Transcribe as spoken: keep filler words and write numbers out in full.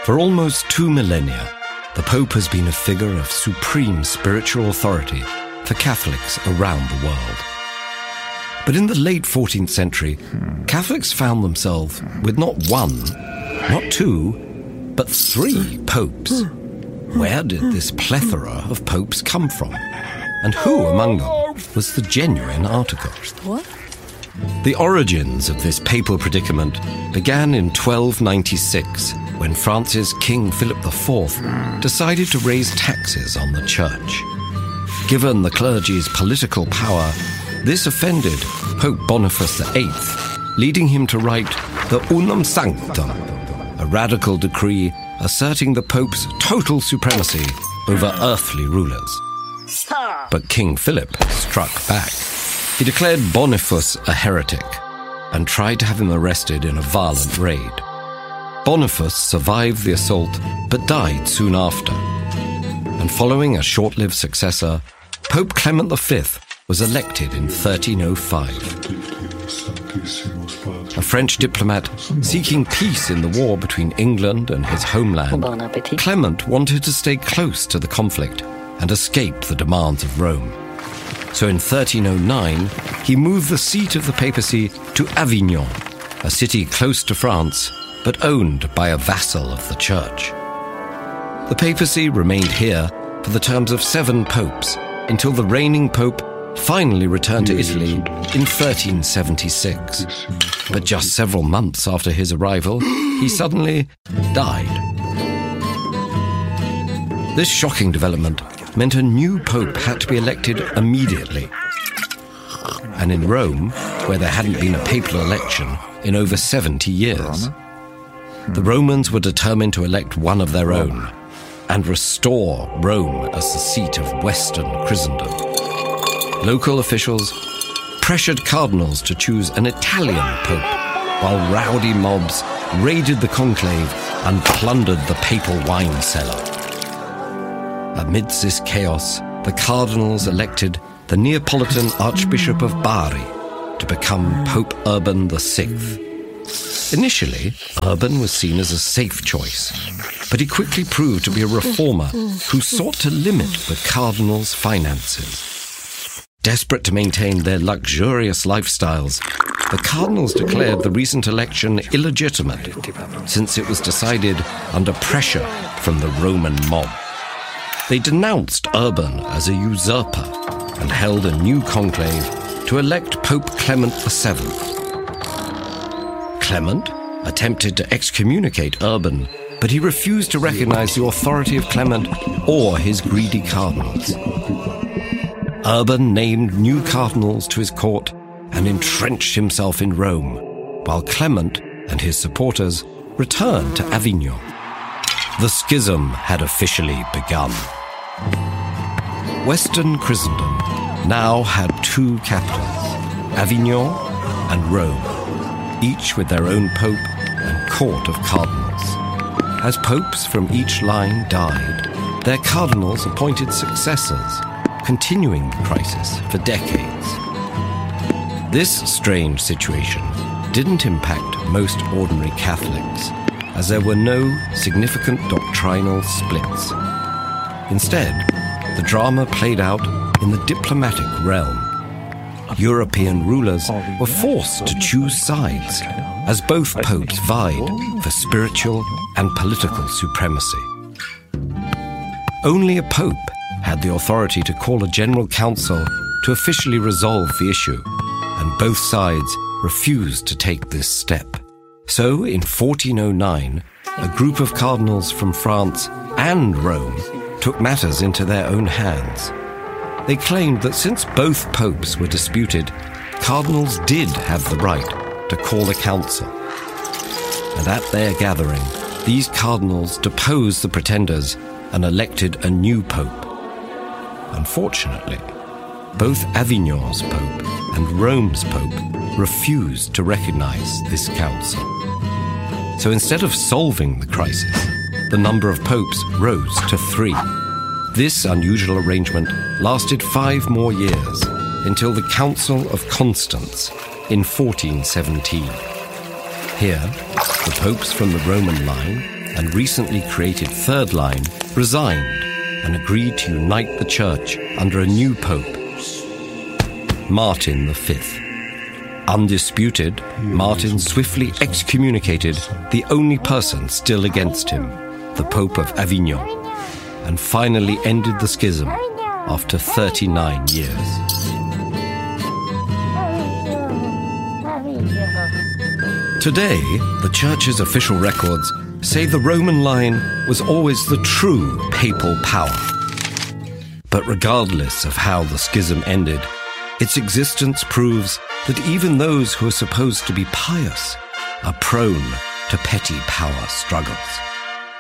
For almost two millennia, the Pope has been a figure of supreme spiritual authority for Catholics around the world. But in the late fourteenth century, Catholics found themselves with not one, not two, but three popes. Where did this plethora of popes come from? And who among them was the genuine article? What? The origins of this papal predicament began in twelve ninety-six, when France's King Philip the Fourth decided to raise taxes on the church. Given the clergy's political power, this offended Pope Boniface the Eighth, leading him to write the Unum Sanctum, a radical decree asserting the Pope's total supremacy over earthly rulers. But King Philip struck back. He declared Boniface a heretic and tried to have him arrested in a violent raid. Boniface survived the assault but died soon after. And following a short-lived successor, Pope Clement the Fifth was elected in thirteen oh five. A French diplomat seeking peace in the war between England and his homeland, Clement wanted to stay close to the conflict and escape the demands of Rome. So in thirteen oh nine, he moved the seat of the papacy to Avignon, a city close to France, but owned by a vassal of the church. The papacy remained here for the terms of seven popes until the reigning pope finally returned to Italy in thirteen seventy-six. But just several months after his arrival, he suddenly died. This shocking development meant a new pope had to be elected immediately. And in Rome, where there hadn't been a papal election in over seventy years, the Romans were determined to elect one of their own and restore Rome as the seat of Western Christendom. Local officials pressured cardinals to choose an Italian pope, while rowdy mobs raided the conclave and plundered the papal wine cellar. Amidst this chaos, the cardinals elected the Neapolitan Archbishop of Bari to become Pope Urban the Sixth. Initially, Urban was seen as a safe choice, but he quickly proved to be a reformer who sought to limit the cardinals' finances. Desperate to maintain their luxurious lifestyles, the cardinals declared the recent election illegitimate, since it was decided under pressure from the Roman mob. They denounced Urban as a usurper and held a new conclave to elect Pope Clement the Seventh. Clement attempted to excommunicate Urban, but he refused to recognize the authority of Clement or his greedy cardinals. Urban named new cardinals to his court and entrenched himself in Rome, while Clement and his supporters returned to Avignon. The schism had officially begun. Western Christendom now had two capitals, Avignon and Rome, each with their own pope and court of cardinals. As popes from each line died, their cardinals appointed successors, continuing the crisis for decades. This strange situation didn't impact most ordinary Catholics, as there were no significant doctrinal splits. Instead, the drama played out in the diplomatic realm. European rulers were forced to choose sides, as both popes vied for spiritual and political supremacy. Only a pope had the authority to call a general council to officially resolve the issue, and both sides refused to take this step. So, in fourteen oh nine, a group of cardinals from France and Rome took matters into their own hands. They claimed that since both popes were disputed, cardinals did have the right to call a council. And at their gathering, these cardinals deposed the pretenders and elected a new pope. Unfortunately, both Avignon's pope and Rome's pope refused to recognize this council. So instead of solving the crisis, the number of popes rose to three. This unusual arrangement lasted five more years, until the Council of Constance in fourteen seventeen. Here, the popes from the Roman line and recently created Third Line resigned and agreed to unite the Church under a new Pope, Martin the Fifth. Undisputed, Martin swiftly excommunicated the only person still against him, the Pope of Avignon, and finally ended the schism after thirty-nine years. Today, the Church's official records say the Roman line was always the true papal power. But regardless of how the schism ended, its existence proves that even those who are supposed to be pious are prone to petty power struggles.